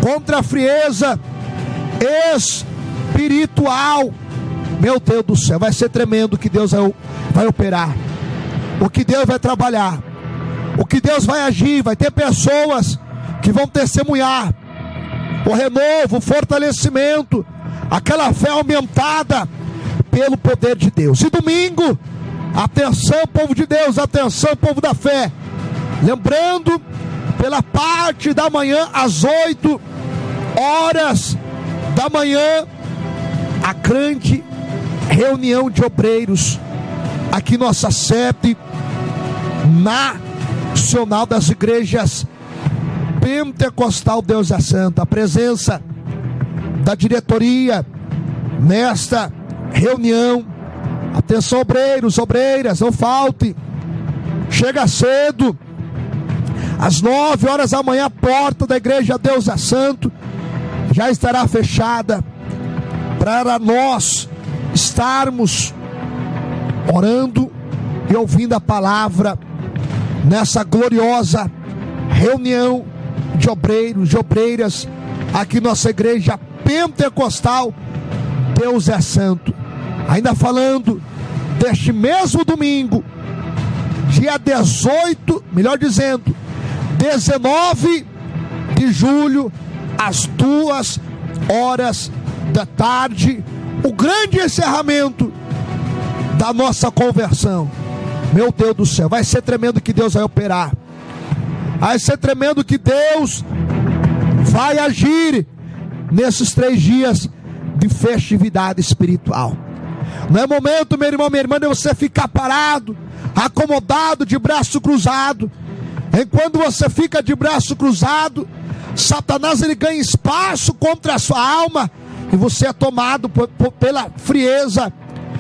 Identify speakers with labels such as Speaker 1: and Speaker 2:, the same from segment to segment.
Speaker 1: contra a frieza espiritual. Meu Deus do céu, vai ser tremendo o que Deus vai operar, o que Deus vai trabalhar, o que Deus vai agir. Vai ter pessoas que vão testemunhar o renovo, o fortalecimento, aquela fé aumentada pelo poder de Deus. E domingo, atenção povo de Deus, atenção povo da fé, lembrando, pela parte da manhã, às 8 horas da manhã, a grande reunião de obreiros aqui nossa sede nacional das igrejas Pentecostal Deus é Santo. A presença da diretoria nesta reunião. Atenção obreiros, obreiras, não falte, chega cedo. Às 9 horas da manhã a porta da igreja Deus é Santo já estará fechada, para nós estarmos orando e ouvindo a palavra nessa gloriosa reunião de obreiros, de obreiras aqui nossa igreja Pentecostal Deus é Santo. Ainda falando deste mesmo domingo, dia 18, melhor dizendo, 19 de julho, às 2 horas da tarde, o grande encerramento da nossa conversão. Meu Deus do céu, vai ser tremendo que Deus vai operar, vai ser tremendo que Deus vai agir nesses 3 dias de festividade espiritual. Não é momento, meu irmão, minha irmã, de você ficar parado, acomodado, de braço cruzado. Enquanto você fica de braço cruzado, Satanás ele ganha espaço contra a sua alma, e você é tomado pela frieza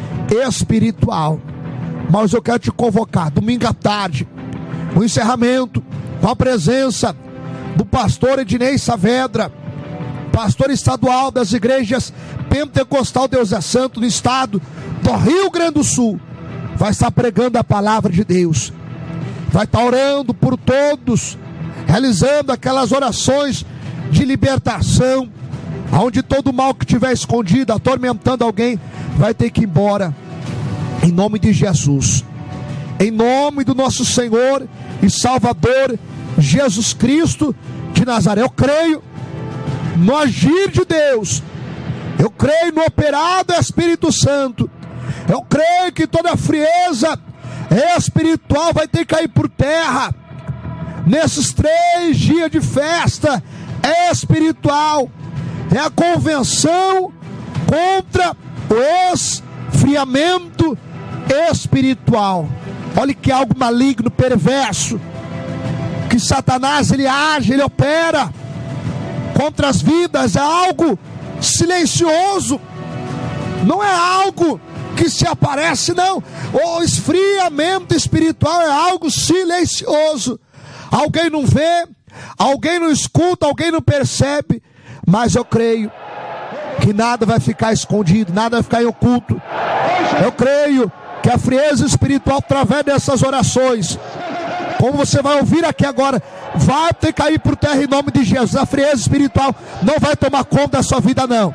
Speaker 1: espiritual. Mas eu quero te convocar, domingo à tarde, o encerramento, com a presença do pastor Ednei Saavedra, pastor estadual das igrejas Pentecostal Deus é Santo no estado do Rio Grande do Sul. Vai estar pregando a palavra de Deus, vai estar orando por todos, realizando aquelas orações de libertação, onde todo mal que estiver escondido, atormentando alguém, vai ter que ir embora, em nome de Jesus, em nome do nosso Senhor e Salvador Jesus Cristo de Nazaré. Eu creio no agir de Deus, eu creio no operar do Espírito Santo, eu creio que toda a frieza espiritual vai ter que cair por terra nesses 3 dias de festa espiritual. É a convenção contra o esfriamento espiritual. Olha que algo maligno, perverso, que Satanás ele age, ele opera contra as vidas. É algo silencioso, não é algo que se aparece, não. O esfriamento espiritual é algo silencioso. Alguém não vê, alguém não escuta, alguém não percebe, mas eu creio que nada vai ficar escondido, nada vai ficar em oculto. Eu creio que a frieza espiritual, através dessas orações, como você vai ouvir aqui agora, vai ter que cair por terra em nome de Jesus. A frieza espiritual não vai tomar conta da sua vida, não.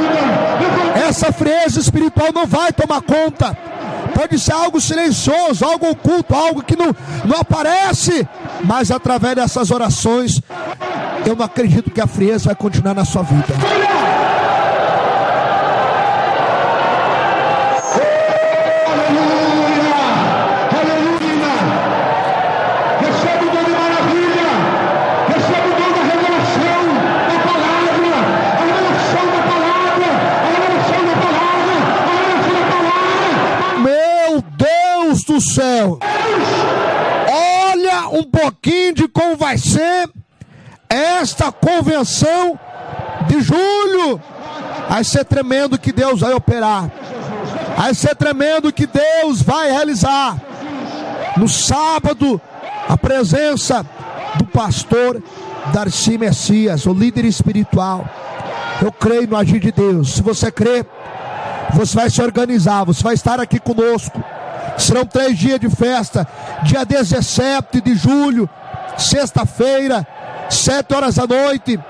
Speaker 1: Essa frieza espiritual não vai tomar conta. Pode ser algo silencioso, algo oculto, algo que não aparece, mas através dessas orações, eu não acredito que a frieza vai continuar na sua vida. Do céu, olha um pouquinho de como vai ser esta convenção de julho. Vai ser tremendo que Deus vai operar, vai ser tremendo que Deus vai realizar. No sábado, a presença do pastor Darcy Messias, o líder espiritual. Eu creio no agir de Deus. Se você crê, você vai se organizar, você vai estar aqui conosco. Serão 3 dias de festa. Dia 17 de julho, sexta-feira, 7 horas da noite,